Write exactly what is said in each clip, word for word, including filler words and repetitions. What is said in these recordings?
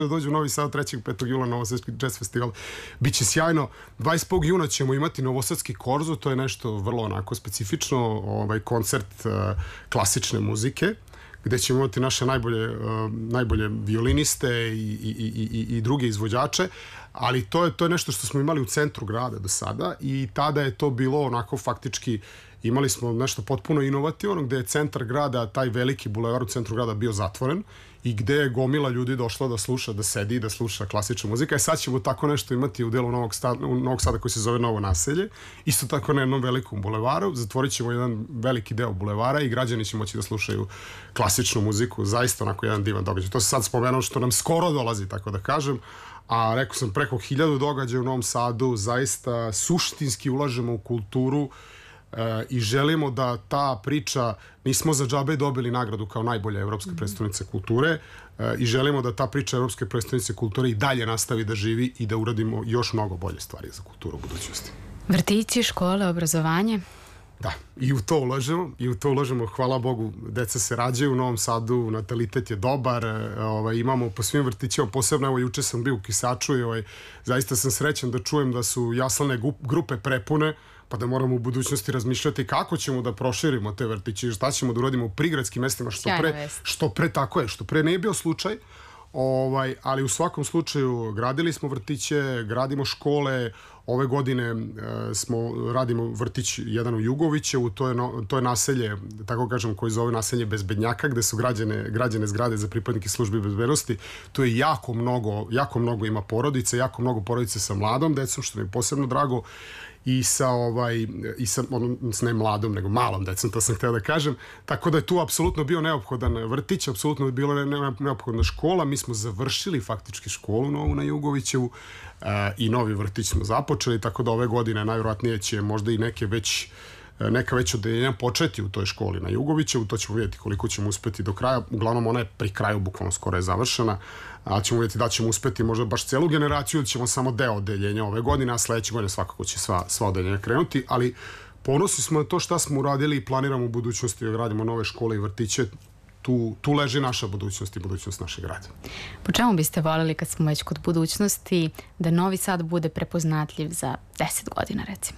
da dođu u Novi Sad trećeg i petog jula na Novosadski jazz festival. Biće sjajno. dvadeset prvog juna ćemo imati Novosadski korzo, to je nešto vrlo onako specifično, ovaj koncert uh, klasične muzike, gde ćemo imati naše najbolje, uh, najbolje violiniste i, i, i, i, i druge izvođače, ali to je, to je nešto što smo imali u centru grada do sada i tada je to bilo onako faktički, imali smo nešto potpuno inovativno, gde je centar grada, taj veliki bulevar u centru grada bio zatvoren i gde je gomila ljudi došla da sluša, da sedi i da sluša klasična muzika. E sad ćemo tako nešto imati u delu Novog Sada, Novog Sada koji se zove Novo naselje, isto tako na jednom velikom bulevaru, zatvorit ćemo jedan veliki deo bulevara i građani će moći da slušaju klasičnu muziku, zaista onako jedan divan događaj. To se sad spomenuo što nam skoro dolazi, tako da kažem, a rekao sam preko hiljadu događaja u Novom Sadu, zaista suštinski ulažemo u kulturu e, i želimo da ta priča, nismo za džabe dobili nagradu kao najbolja evropska predstavnica kulture e, i želimo da ta priča evropske predstavnice kulture i dalje nastavi da živi i da uradimo još mnogo bolje stvari za kulturu u budućnosti. Vrtići, škole, obrazovanje? Da, i u to ulažemo, i u to ulažemo, hvala Bogu, deca se rađaju u Novom Sadu, natalitet je dobar, ovaj, imamo po svim vrtićima, posebno, evo, juče sam bio u Kisaču i ovaj, zaista sam srećan da čujem da su jaslane grupe prepune, pa da moramo u budućnosti razmišljati kako ćemo da proširimo te vrtiće, šta ćemo da uradimo u prigradskim mestima, što pre, što pre, tako je, što pre nije bio slučaj, ovaj, ali u svakom slučaju gradili smo vrtiće, gradimo škole. Ove godine e, smo, radimo vrtić jedan u Jugovićevu, to je, no, to je naselje, tako kažem, koji zove naselje Bezbednjaka, gde su građene, građene zgrade za pripadnike službe bezbednosti. To je jako mnogo, jako mnogo ima porodice, jako mnogo porodice sa mladom decom, što mi je posebno drago, i sa ovaj i sa ono, ne mladom nego malom decom, to sam hteo da kažem, tako da je tu apsolutno bio neophodan vrtić, apsolutno je bilo neophodna škola. Mi smo završili faktički školu novu na Jugovićevu uh, i novi vrtić smo započeli, tako da ove godine najvjerojatnije će možda i neke već neka već odeljenja početi u toj školi na Jugovićevu, to ćemo vidjeti koliko ćemo uspeti do kraja, uglavnom ona je pri kraju, bukvalno skoro je završena, a ćemo vidjeti da ćemo uspeti možda baš celu generaciju ili ćemo samo deo odeljenja ove godine, a sledeće godine svakako će sva, sva odeljenja krenuti, ali ponosni smo na to šta smo uradili i planiramo u budućnosti da gradimo nove škole i vrtiće. Tu, tu leži naša budućnost i budućnost našeg grada. Po čemu biste voljeli, kad smo već kod budućnosti, da Novi Sad bude prepoznatljiv za deset godina, recimo?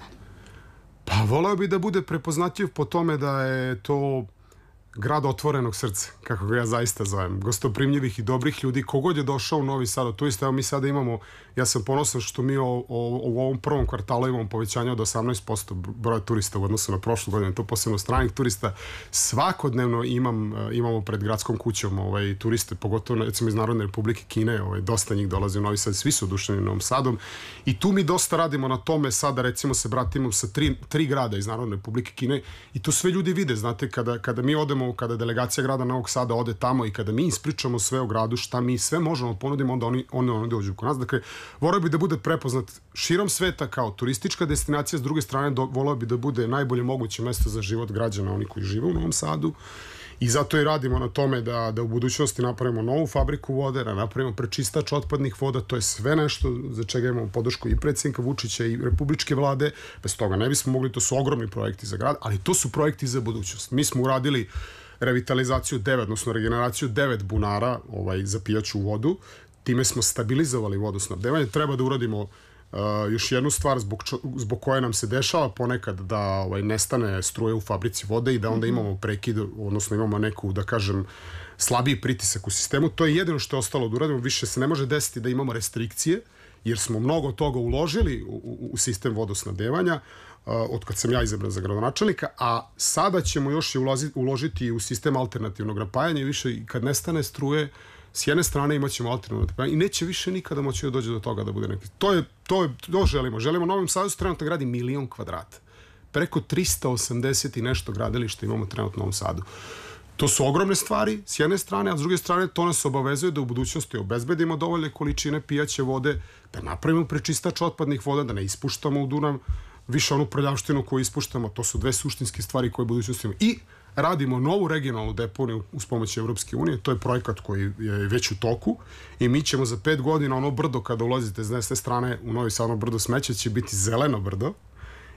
Pa voleo bi da bude prepoznatljiv po tome da je to grad otvorenog srca, kako ga ja zaista zovem, gostoprimljivih i dobrih ljudi. Kogod je došao u Novi Sad, to isto, evo mi sada imamo, ja sam ponosan što mi o, o, u ovom prvom kvartalu imamo povećanje od osamnaest posto broja turista u odnosu na prošlu godinu, to posebno stranih turista. Svakodnevno imam, imamo pred gradskom kućom ovaj, turiste, pogotovo recimo iz Narodne Republike Kine, ovaj, dosta njih dolazi u Novi Sad, svi su oduševljeni Novom Sadom i tu mi dosta radimo na tome. Sada recimo se bratimo sa tri, tri grada iz Narodne Republike Kine i to sve ljudi vide, znate, kada, kada mi odemo, kada delegacija grada Novog Sada ode tamo i kada mi ispričamo sve o gradu, šta mi sve možemo ponudimo, onda oni, oni, oni dođu kod nas. Dakle, voleo bi da bude prepoznat širom sveta kao turistička destinacija, s druge strane do, voleo bi da bude najbolje moguće mesto za život građana, oni koji žive u Novom Sadu, i zato i radimo na tome da, da u budućnosti napravimo novu fabriku vode, da napravimo prečistač otpadnih voda. To je sve nešto za čega imamo podršku i predsjednika Vučića i republičke vlade, bez toga ne bismo mogli. To su ogromni projekti za grad, ali to su projekti za budućnost. Mi smo uradili revitalizaciju devet, odnosno regeneraciju devet bunara ovaj, za pijaću vodu. Time smo stabilizovali vodosnabdevanje. Treba da uradimo uh, još jednu stvar zbog, čo, zbog koje nam se dešava ponekad da ovaj, nestane struje u fabrici vode i da onda imamo prekid, odnosno imamo neku, da kažem, slabiji pritisak u sistemu. To je jedino što je ostalo da uradimo. Više se ne može desiti da imamo restrikcije, jer smo mnogo toga uložili u, u, u sistem vodosnabdevanja uh, od kad sam ja izabran za gradonačelnika, a sada ćemo još i ulazi, uložiti u sistem alternativnog napajanja i više kad nestane struje, s jedne strane imat ćemo alternativno napajanje i neće više nikada moći da dođe do toga da bude neki. To je, to je, to želimo. Želimo Novim Sadu trenutno gradi milion kvadrata. Preko tristo osamdeset i nešto gradilišta imamo trenutno u Novom Sadu. To su ogromne stvari s jedne strane, a s druge strane to nas obavezuje da u budućnosti obezbedimo dovoljne količine pijaće vode, da napravimo prečistač otpadnih voda, da ne ispuštamo u Dunav više onu prljavštinu koju ispuštamo. To su dve suštinske stvari koje u budućnosti imamo. I radimo novu regionalnu deponiju uz pomoć Evropske unije. To je projekat koji je već u toku i mi ćemo za pet godina ono brdo, kada ulazite s desne strane u Novi Sad, ono brdo smeća će biti zeleno brdo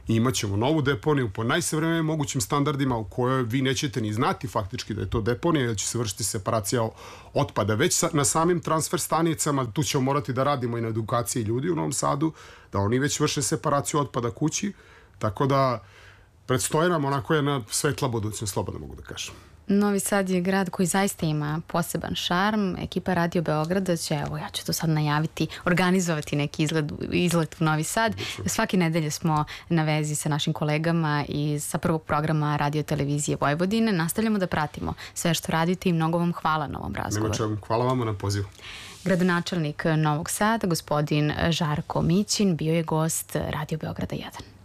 I imat ćemo novu deponiju po najsavremenijim mogućim standardima u kojoj vi nećete ni znati faktički da je to deponija, jer će se vršiti separacija otpada. Već na samim transfer stanicama, tu ćemo morati da radimo i na edukaciji ljudi u Novom Sadu, da oni već vrše separaciju otpada kući, tako da predstoje nam onako jedna svetla budućnost, slobodno mogu da kažem. Novi Sad je grad koji zaista ima poseban šarm. Ekipa Radio Beograda će, evo ja ću to sad najaviti, organizovati neki izlet, izlet u Novi Sad. Svake nedelje smo na vezi sa našim kolegama i sa prvog programa Radio Televizije Vojvodine. Nastavljamo da pratimo sve što radite i mnogo vam hvala na ovom razgovoru. Nema čemu, hvala vama na pozivu. Gradonačelnik Novog Sada, gospodin Žarko Mićin, bio je gost Radio Beograda jedan.